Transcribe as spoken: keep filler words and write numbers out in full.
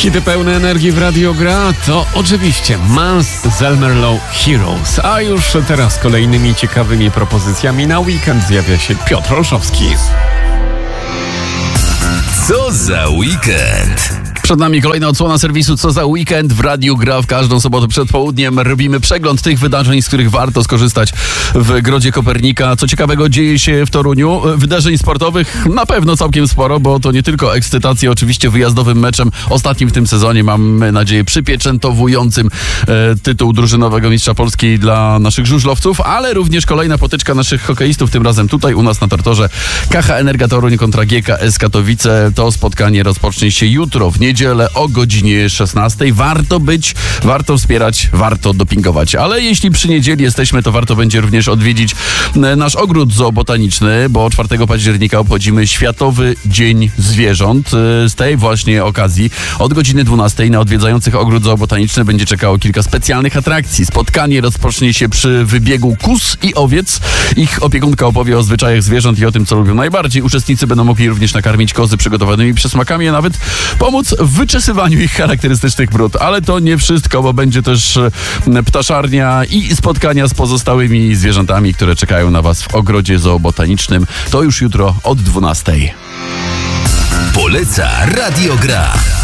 Hity pełne energii w Radio Gra to oczywiście Mans z Elmerlow Heroes. A już teraz kolejnymi ciekawymi propozycjami na weekend zjawia się Piotr Olszowski. Co za weekend? Przed nami kolejna odsłona serwisu Co za weekend w Radiu Gra. W każdą sobotę przed południem robimy przegląd tych wydarzeń, z których warto skorzystać w Grodzie Kopernika. Co ciekawego dzieje się w Toruniu? Wydarzeń sportowych na pewno całkiem sporo, bo to nie tylko ekscytacja oczywiście wyjazdowym meczem, ostatnim w tym sezonie, mamy nadzieję przypieczętowującym e, tytuł drużynowego mistrza Polski dla naszych żużlowców, ale również kolejna potyczka naszych hokeistów, tym razem tutaj u nas na Tortorze. K H Energa Toruń kontra G K S Katowice. To spotkanie rozpocznie się jutro w niedzielę o godzinie szesnastej. Warto być, warto wspierać, warto dopingować. Ale jeśli przy niedzieli jesteśmy, to warto będzie również odwiedzić nasz ogród zoobotaniczny, bo czwartego października obchodzimy Światowy Dzień Zwierząt. Z tej właśnie okazji od godziny dwunastej na odwiedzających ogród zoobotaniczny będzie czekało kilka specjalnych atrakcji. Spotkanie rozpocznie się przy wybiegu kóz i owiec. Ich opiekunka opowie o zwyczajach zwierząt i o tym, co lubią najbardziej. Uczestnicy będą mogli również nakarmić kozy przygotowanymi przysmakami, a nawet pomóc w wyczesywaniu ich charakterystycznych brud. Ale to nie wszystko, bo będzie też ptaszarnia i spotkania z pozostałymi zwierzętami, które czekają na Was w ogrodzie zoobotanicznym. To już jutro od dwunastej. Poleca Radio Gra.